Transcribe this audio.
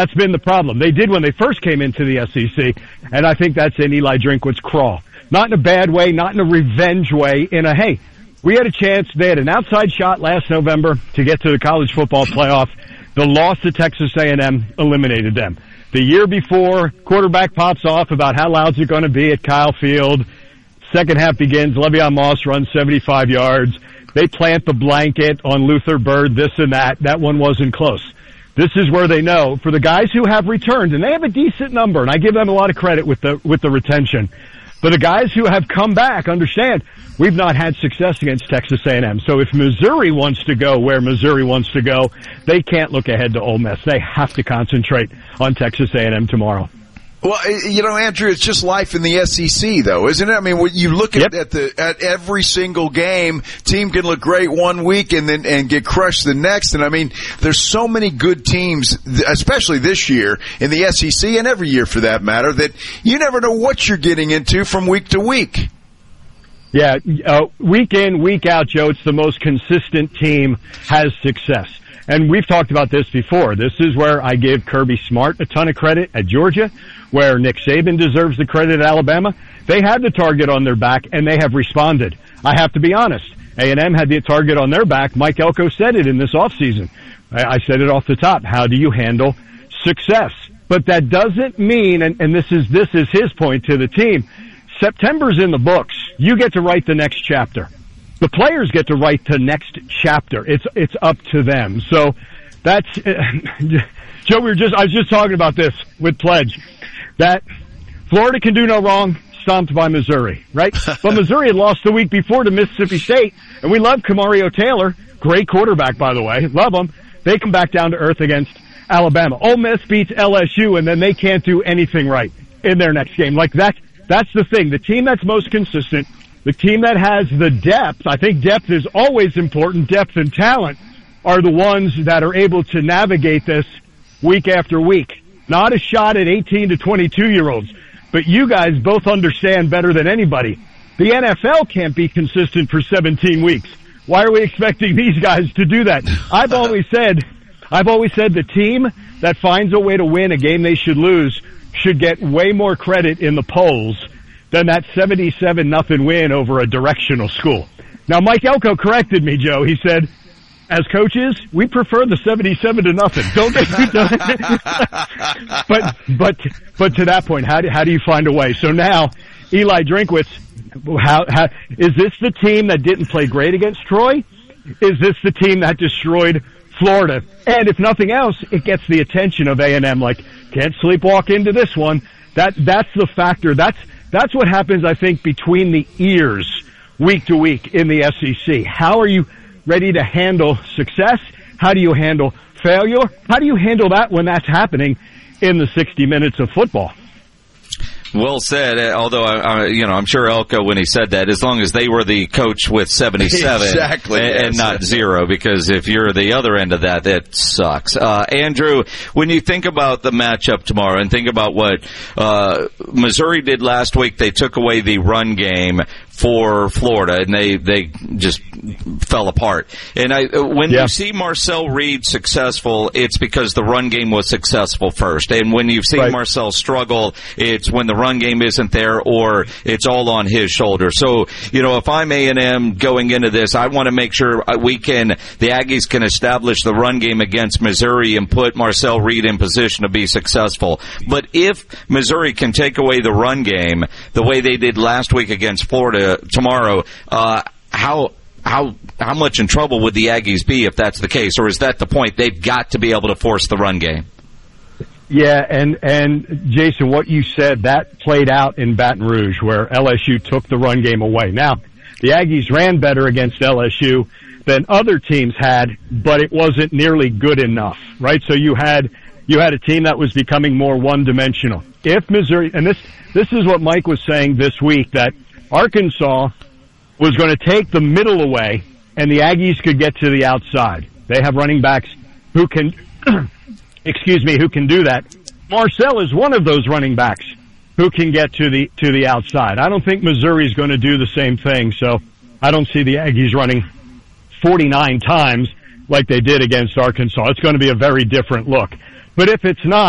That's been the problem. They did when they first came into the SEC, and I think that's in Eli Drinkwitz's crawl. Not in a bad way, not in a revenge way, in a, hey, we had a chance. They had an outside shot last November to get to the college football playoff. The loss to Texas A&M eliminated them. The year before, quarterback pops off about how loud's it going to be at Kyle Field. Second half begins. Le'Veon Moss runs 75 yards. They plant the blanket on Luther Bird, this and that. That one wasn't close. This is where they know, for the guys who have returned, and they have a decent number, and I give them a lot of credit with the retention. But the guys who have come back understand we've not had success against Texas A&M. So if Missouri wants to go where Missouri wants to go, they can't look ahead to Ole Miss. They have to concentrate on Texas A&M tomorrow. Well, Andrew, it's just life in the SEC, though, isn't it? I mean, when you look at every single game, team can look great one week and get crushed the next. And I mean, there's so many good teams, especially this year in the SEC and every year for that matter, that you never know what you're getting into from week to week. Yeah, week in, week out, Joe, it's the most consistent team has success. And we've talked about this before. This is where I give Kirby Smart a ton of credit at Georgia, where Nick Saban deserves the credit at Alabama. They had the target on their back, and they have responded. I have to be honest. A&M had the target on their back. Mike Elko said it in this offseason. I said it off the top. How do you handle success? But that doesn't mean, and this is his point to the team, September's in the books. You get to write the next chapter. The players get to write the next chapter. It's up to them. So that's Joe. I was just talking about this with Pledge, that Florida can do no wrong, stomped by Missouri, right? But Missouri had lost the week before to Mississippi State, and we love Kamario Taylor, great quarterback by the way, love him. They come back down to earth against Alabama. Ole Miss beats LSU, and then they can't do anything right in their next game. Like that's the thing. The team that's most consistent. The team that has the depth, I think depth is always important, depth and talent, are the ones that are able to navigate this week after week. Not a shot at 18 to 22-year-olds, but you guys both understand better than anybody. The NFL can't be consistent for 17 weeks. Why are we expecting these guys to do that? I've always said the team that finds a way to win a game they should lose should get way more credit in the polls than that 77-0 win over a directional school. Now, Mike Elko corrected me, Joe. He said, as coaches, we prefer the 77-0. Don't get me done. But to that point, how do you find a way? So now, Eli Drinkwitz, how is this the team that didn't play great against Troy? Is this the team that destroyed Florida? And if nothing else, it gets the attention of A&M. Like, can't sleepwalk into this one. That's the factor. That's what happens, I think, between the ears week to week in the SEC. How are you ready to handle success? How do you handle failure? How do you handle that when that's happening in the 60 minutes of football? Well said, although, I'm sure Elko, when he said that, as long as they were the coach with 77 exactly, and not 0, because if you're the other end of that, that sucks. Andrew, when you think about the matchup tomorrow and think about what Missouri did last week, they took away the run game for Florida, and they just fell apart. And when you see Marcel Reed successful, it's because the run game was successful first. And when you've seen Marcel struggle, it's when the run game isn't there or it's all on his shoulders. So, if I'm A&M going into this, I want to make sure the Aggies can establish the run game against Missouri and put Marcel Reed in position to be successful. But if Missouri can take away the run game the way they did last week against Florida tomorrow, how much in trouble would the Aggies be if that's the case? Or is that the point? They've got to be able to force the run game. Yeah, and Jason, what you said, that played out in Baton Rouge where LSU took the run game away. Now, the Aggies ran better against LSU than other teams had, but it wasn't nearly good enough, right? So you had a team that was becoming more one-dimensional. If Missouri, and this is what Mike was saying this week, that Arkansas was going to take the middle away and the Aggies could get to the outside. They have running backs who can who can do that. Marcel is one of those running backs who can get to the outside. I don't think Missouri's going to do the same thing, so I don't see the Aggies running 49 times like they did against Arkansas. It's going to be a very different look. But if it's not,